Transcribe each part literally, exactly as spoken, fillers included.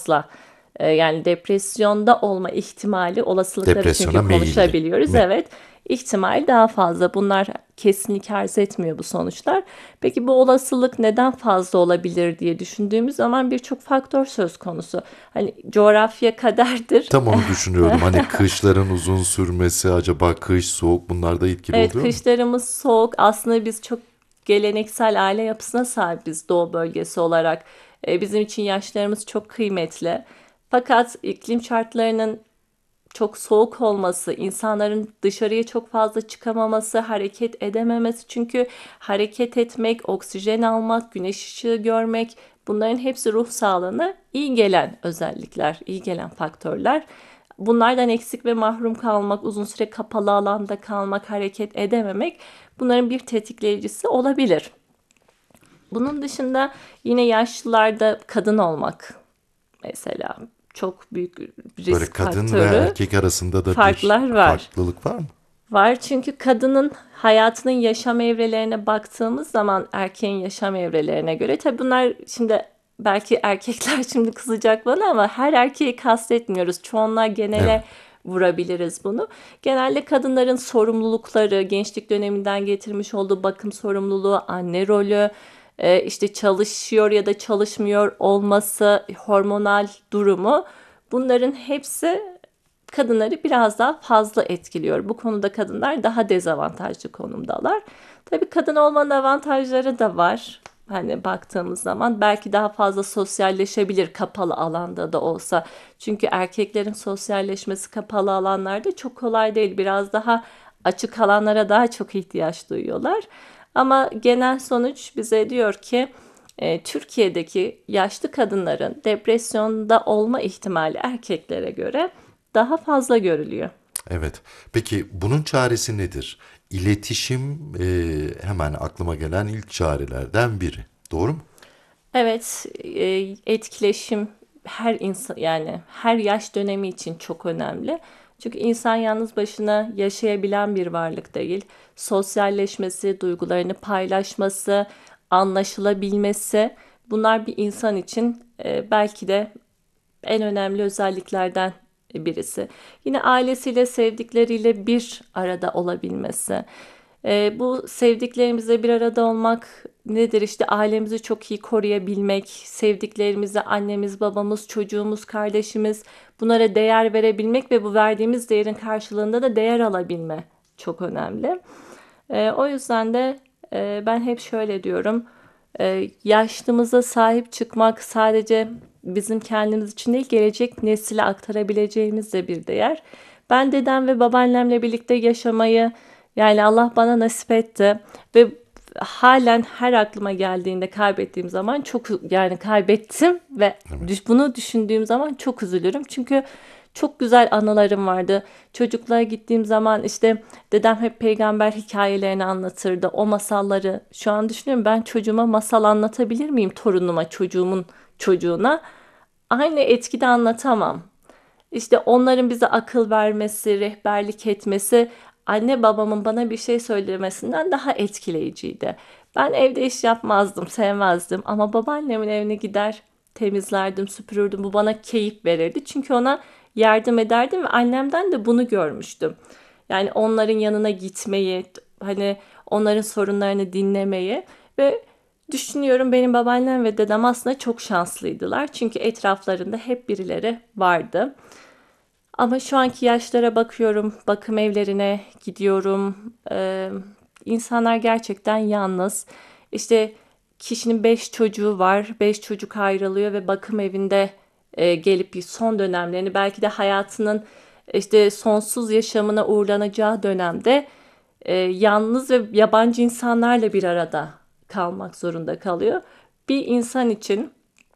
fazla. Ee, yani depresyonda olma ihtimali, olasılıkları Depresyona çünkü meyilli konuşabiliyoruz. mi? Evet, ihtimal daha fazla. Bunlar kesinlik arz etmiyor bu sonuçlar. Peki bu olasılık neden fazla olabilir diye düşündüğümüz zaman birçok faktör söz konusu. Hani coğrafya kaderdir. Tam onu düşünüyordum. Hani kışların uzun sürmesi, acaba kış, soğuk bunlar da etkili Evet, oluyor mu? kışlarımız soğuk. Aslında biz çok geleneksel aile yapısına sahibiz Doğu bölgesi olarak. Ee, bizim için yaşlarımız çok kıymetli. Fakat iklim şartlarının çok soğuk olması, insanların dışarıya çok fazla çıkamaması, hareket edememesi. Çünkü hareket etmek, oksijen almak, güneş ışığı görmek, bunların hepsi ruh sağlığına iyi gelen özellikler, iyi gelen faktörler. Bunlardan eksik ve mahrum kalmak, uzun süre kapalı alanda kalmak, hareket edememek bunların bir tetikleyicisi olabilir. Bunun dışında yine yaşlılarda kadın olmak mesela çok büyük Böyle risk kadın ve faktörü. erkek arasında da bir Farklar var. farklılık var mı? Var çünkü kadının hayatının yaşam evrelerine baktığımız zaman erkeğin yaşam evrelerine göre tabii bunlar şimdi belki erkekler şimdi kızacak bana ama her erkeği kastetmiyoruz. Çoğunluğa Evet. genele vurabiliriz bunu. Genelde kadınların sorumlulukları, gençlik döneminden getirmiş olduğu bakım sorumluluğu, anne rolü, e, işte çalışıyor ya da çalışmıyor olması, hormonal durumu bunların hepsi kadınları biraz daha fazla etkiliyor. Bu konuda kadınlar daha dezavantajlı konumdalar. Tabii kadın olmanın avantajları da var. Hani baktığımız zaman belki daha fazla sosyalleşebilir kapalı alanda da olsa. Çünkü erkeklerin sosyalleşmesi kapalı alanlarda çok kolay değil. Biraz daha açık alanlara daha çok ihtiyaç duyuyorlar. Ama genel sonuç bize diyor ki e, Türkiye'deki yaşlı kadınların depresyonda olma ihtimali erkeklere göre daha fazla görülüyor. Evet. Peki bunun çaresi nedir? İletişim e, hemen aklıma gelen ilk çarelerden biri. Doğru mu? Evet, e, etkileşim her insan yani her yaş dönemi için çok önemli. Çünkü insan yalnız başına yaşayabilen bir varlık değil. Sosyalleşmesi, duygularını paylaşması, anlaşılabilmesi bunlar bir insan için e, belki de en önemli özelliklerden birisi. Yine ailesiyle, sevdikleriyle bir arada olabilmesi. Ee, bu sevdiklerimizle bir arada olmak nedir? İşte ailemizi çok iyi koruyabilmek, sevdiklerimize annemiz, babamız, çocuğumuz, kardeşimiz bunlara değer verebilmek ve bu verdiğimiz değerin karşılığında da değer alabilme çok önemli. Ee, o yüzden de e, ben hep şöyle diyorum. Ee, yaşlımıza sahip çıkmak sadece bizim kendimiz için değil, gelecek nesile aktarabileceğimiz de bir değer. Ben dedem ve babaannemle birlikte yaşamayı yani Allah bana nasip etti ve halen her aklıma geldiğinde kaybettiğim zaman çok yani kaybettim ve Evet. düş- bunu düşündüğüm zaman çok üzülürüm. Çünkü çok güzel anılarım vardı. Çocukluğa gittiğim zaman işte dedem hep peygamber hikayelerini anlatırdı. O masalları şu an düşünüyorum, ben çocuğuma masal anlatabilir miyim, torunuma, çocuğumun çocuğuna? Aynı etkide anlatamam. İşte onların bize akıl vermesi, rehberlik etmesi anne babamın bana bir şey söylemesinden daha etkileyiciydi. Ben evde iş yapmazdım, sevmezdim ama babaannemin evine gider, temizlerdim, süpürürdüm. Bu bana keyif verirdi. Çünkü ona yardım ederdim ve annemden de bunu görmüştüm. Yani onların yanına gitmeyi, hani onların sorunlarını dinlemeyi ve düşünüyorum benim babaannem ve dedem aslında çok şanslıydılar. Çünkü etraflarında hep birileri vardı. Ama şu anki yaşlara bakıyorum, bakım evlerine gidiyorum. Ee, insanlar gerçekten yalnız. İşte kişinin beş çocuğu var, beş çocuk ayrılıyor ve bakım evinde e, gelip bir son dönemlerini belki de hayatının işte sonsuz yaşamına uğurlanacağı dönemde e, yalnız ve yabancı insanlarla bir arada kalmak zorunda kalıyor. Bir insan için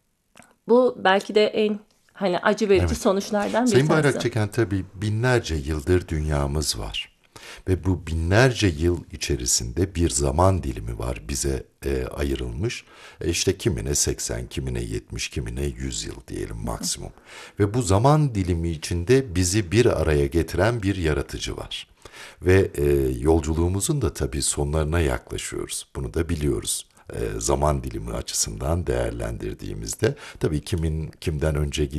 bu belki de en hani acı verici Evet. sonuçlardan bir Sayın tanesi. Bayrakçıken, tabii binlerce yıldır dünyamız var. Ve bu binlerce yıl içerisinde bir zaman dilimi var bize e, ayrılmış. E işte kimine seksen, kimine yetmiş, kimine yüz yıl diyelim maksimum. Ve bu zaman dilimi içinde bizi bir araya getiren bir yaratıcı var. Ve e, yolculuğumuzun da tabii sonlarına yaklaşıyoruz. Bunu da biliyoruz. E, zaman dilimi açısından değerlendirdiğimizde tabii kimin kimden önce